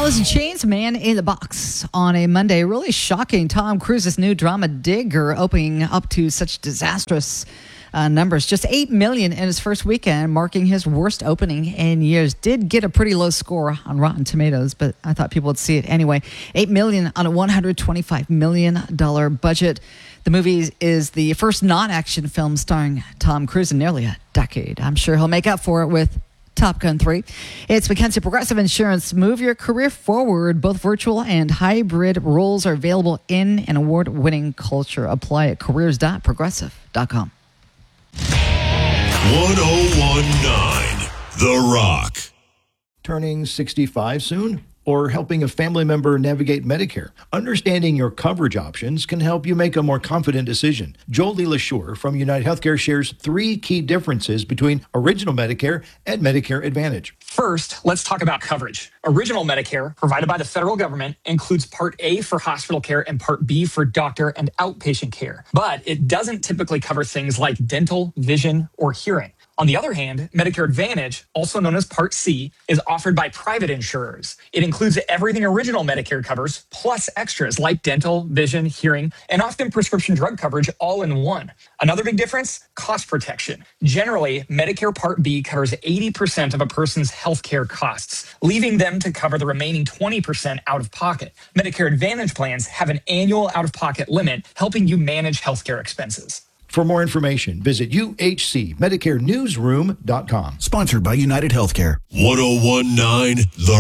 Alice in Chains, Man in the Box on a Monday. Really shocking. Tom Cruise's new drama Digger opening up to such disastrous numbers. Just $8 million in his first weekend, marking his worst opening in years. Did get a pretty low score on Rotten Tomatoes, but I thought people would see it anyway. $8 million on a $125 million budget. The movie is the first non-action film starring Tom Cruise in nearly a decade. I'm sure he'll make up for it with Top Gun 3. It's Mackenzie Progressive Insurance. Move your career forward. Both virtual and hybrid roles are available in an award-winning culture. Apply at careers.progressive.com. 1019 The Rock. Turning 65 soon? Or helping a family member navigate Medicare? Understanding your coverage options can help you make a more confident decision. Jolie LaSure from United Healthcare shares 3 key differences between Original Medicare and Medicare Advantage. First, let's talk about coverage. Original Medicare, provided by the federal government, includes Part A for hospital care and Part B for doctor and outpatient care. But it doesn't typically cover things like dental, vision, or hearing. On the other hand, Medicare Advantage, also known as Part C, is offered by private insurers. It includes everything Original Medicare covers, plus extras like dental, vision, hearing, and often prescription drug coverage all in one. Another big difference, cost protection. Generally, Medicare Part B covers 80% of a person's healthcare costs, leaving them to cover the remaining 20% out of pocket. Medicare Advantage plans have an annual out-of-pocket limit, helping you manage healthcare expenses. For more information, visit UHCMedicareNewsroom.com. Sponsored by United Healthcare. 1019 The